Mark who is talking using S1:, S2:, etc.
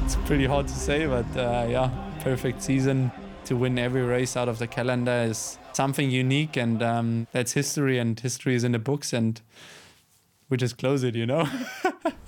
S1: It's pretty hard to say, but yeah, perfect season. To win every race out of the calendar is something unique, and that's history, and history is in the books, and we just close it, you know?